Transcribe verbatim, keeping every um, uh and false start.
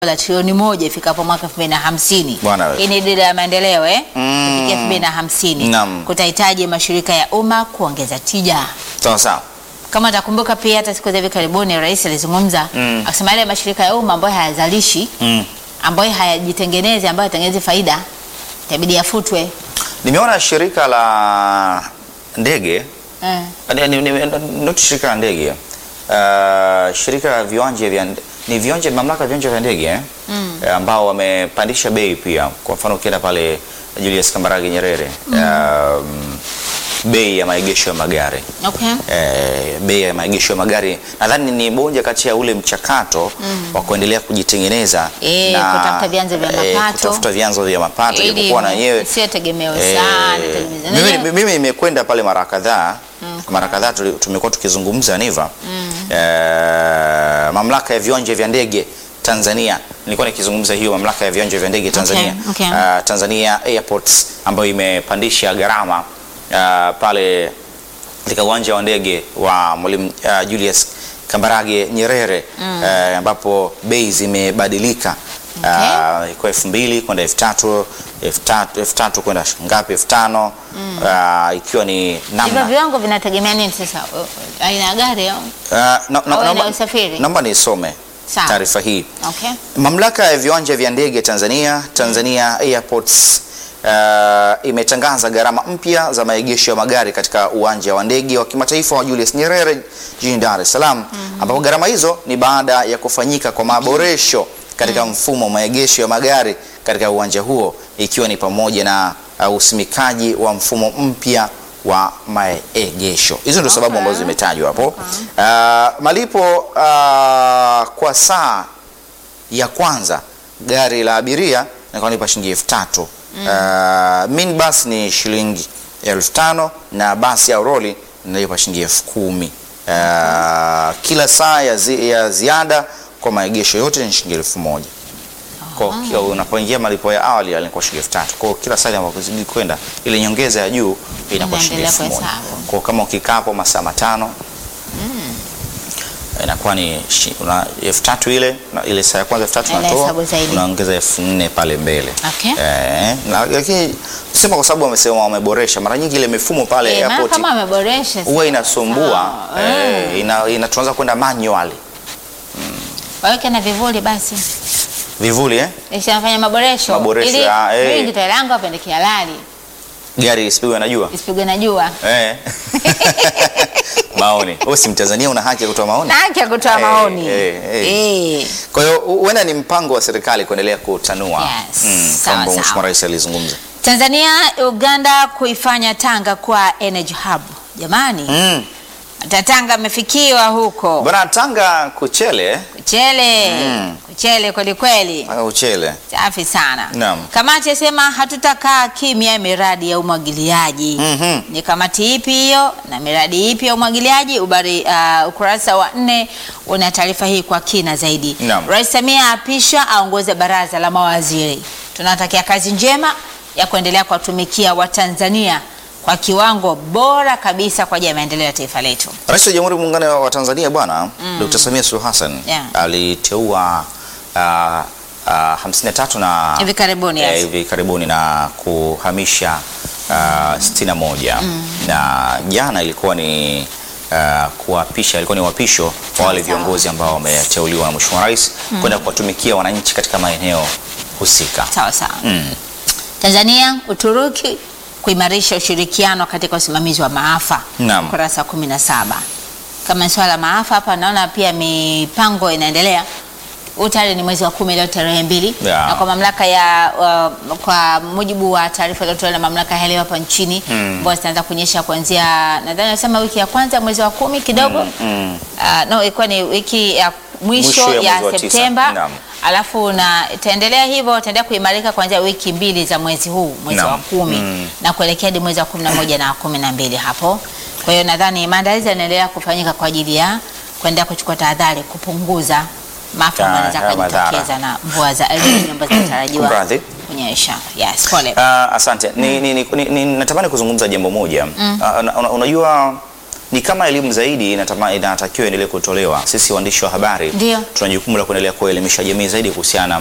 la trilioni moja ifikapo mwaka elfu mbili na hamsini. Bwana. Hii ni dira ya maendeleo eh? Mm. Kufikia elfu mbili na hamsini. Naam. Kutahitaji mashirika ya umma kuongeza tija. Sawa sawa. Kama utakumbuka pia hata siku za hivi karibuni rais alizungumza Mm. akisema yale mashirika ya umma ambayo hayazalishi, Mm. ambayo hayajitengenezi, ambayo yatengeneze faida itabidi yafutwe. Nimeona shirika la ndege Eh. ni, ni, ni, not shirika la ndege. Uh, shirika la viwanja vya ni viwanja mamlaka ya viwanja vya ndege eh? Mm. Eh, ambao wamepandisha bei pia. Kwa mfano ukienda pale Julius Kambarage Nyerere, mm. um, bei ya maegesho ya magari. Okay. Eh, bei ya maegesho ya magari nadhani ni moja kati ya ule mchakato mm. wa kuendelea kujitengeneza E, na kutafuta vyanzo vya mapato. eh, kutafuta vyanzo vya mapato Ili ilikuwa na yenyewe sio tegemeo eh, sana tegemeo. mimi mimi nimekwenda pale mara kadhaa mm. mara kadhaa tuli- tumekuwa tukizungumza Niva mm. eh, mamlaka ya viwanja vya ndege Tanzania, nilikuwa nikizungumza hiyo mamlaka ya viwanja vya ndege Tanzania. Okay, okay. Uh, Tanzania Airports ambayo imepandisha gharama uh, pale katika uwanja wa ndege wa Mwalimu uh, Julius Kambarage Nyerere mm. uh, ambapo bei zimebadilika. Okay. Uh, kwa elfu mbili kwenda elfu tatu, elfu tatu, elfu tatu kwenda ngapi elfu tano mm. uh, ikiwa ni Hivyo namna viwango vinategemea nini sasa? Aina ya gari au? uh, na, na, Au aina ya naomba- usafiri? naomba nisome Sawa. taarifa hii. Okay. Mamlaka ya viwanja vya ndege Tanzania, Tanzania Airports uh, imetangaza gharama mpya za maegesho ya magari katika uwanja wa ndege wa kimataifa wa Julius Nyerere jijini Dar es Salaam, mm-hmm. ambapo gharama hizo ni baada ya kufanyika kwa maboresho katika mm-hmm. mfumo wa maegesho ya magari katika uwanja huo, ikiwa ni pamoja na uh, usimikaji wa mfumo mpya wa maegesho. Hizo ndio sababu Okay. ambazo zimetajwa hapo. Okay. Uh, malipo uh, kwa saa ya kwanza gari la abiria nakanipa shilingi elfu tatu. Mm. Uh, minibus ni shilingi elfu tano na basi ya roli nalipa shilingi elfu kumi. Uh, kila saa ya, zi, ya ziada kwa maegesho yote ni shilingi elfu moja. Kwa kila unapoingia malipo ya awali yalikuwa shilingi elfu tatu. Kwa kila saa inapozidi kwenda ile nyongeza ya juu inakuwa shilingi elfu moja. Kwa kama ukikaa hapo masaa matano Mm. inakuwa ni shi- una elfu tatu ile na ile saa ya kwanza elfu tatu Ile unatoa hesabu zaidi. unaongeza elfu nne pale mbele. Okay. Eh, na- lakini sema kwa sababu wamesema wameboresha, mara nyingi ile mifumo pale Eh, maana airport kama ameboresha huwa inasumbua sawa. eh, ina, ina tuanza kwenda manual Waweke na vivuli basi. vivuli eh, Ishafanya maboresho. Maboresho, Ili ah, eh. mimi gari langu apendeke halali. gari isipigwe na jua Isipigwe na jua. eh. Maoni, wewe si Mtanzania, una haki ya kutoa maoni. Na haki ya kutoa Eh, maoni. eh, eh. Eh. Kwa hiyo huenda ni mpango wa serikali kuendelea kutanua Yes, mm, sawa, kama sawa. Mheshimiwa Rais alizungumza. Tanzania, Uganda kuifanya Tanga kwa energy hub. Jamani, Mm. hata Tanga amefikiwa huko. Bwana Tanga Kuchele, Kuchele. Mm. Kuchele kweli kweli. Tanga Kuchele. Safi sana. Naam. Kamati yasema hatutakaa kimya miradi ya umwagiliaji. Mhm. Ni kamati ipi hiyo na miradi ipi ya umwagiliaji? Ubari, uh, ukurasa wa nne una taarifa hii kwa kina zaidi. Naam. Rais Samia apisha aongoze baraza la mawaziri. Tunatakia kazi njema ya kuendelea kuwatumikia Watanzania kwa kiwango bora kabisa kwa ajili ya maendeleo ya taifa letu. Rais wa Jamhuri ya Muungano wa Tanzania Bwana mm. Doctor Samia Suluhu Hassan Yeah. aliteua uh, uh, hamsini na tatu na Hivi karibuni, eh, yes. hivi karibuni na kuhamisha uh, sitini na moja mm. na jana ilikuwa ni uh, kuapisha, ilikuwa ni uapisho wa wale Sawa. viongozi ambao wameteuliwa na Mheshimiwa Rais mm. kwenda kuwatumikia wananchi katika maeneo husika. Sawa sawa. Mm. Tanzania, Uturuki kuimarisha ushirikiano katika usimamizi wa maafa. Naam. Ukurasa kumi na saba. Kama swala la maafa hapa naona pia mipango inaendelea. Utari ni mwezi wa kumi leo tarehe mbili. Yeah. Na kwa mamlaka ya uh, kwa mujibu wa taarifa iliyotolewa na mamlaka ya hewa hapa nchini, Mm. mvua zitaanza kunyesha kuanzia nadhani nasema wiki ya kwanza mwezi wa kumi kidogo. Mm, mm. Uh, no, ilikuwa ni wiki ya mwisho, Mwisho ya ya, mwezi wa tisa. Septemba. Naam. Alafu na itaendelea hivyo, itaendelea kuimarika kuanzia wiki mbili za mwezi huu, mwezi Naam. wa kumi Mm. na kuelekea hadi mwezi wa kumi na moja na kumi na mbili hapo. Kwa hiyo nadhani maandalizi yanaendelea kufanyika kwa ajili ya kuendelea kuchukua tahadhari kupunguza maafa Ya- ambayo ya yanaweza kujitokeza na mvua za El Nino ambazo zinatarajiwa Kumradhi. kunyesha. Yes, pole. Uh, asante. Ni, ni, ni, ni, ni, natamani kuzungumza jambo moja. Mm. Uh, una, una, unajua ni kama elimu zaidi inatama, inatakiwa endelee kutolewa. Sisi waandishi wa habari Ndio. tuna jukumu la kuendelea kuelimisha jamii zaidi kuhusiana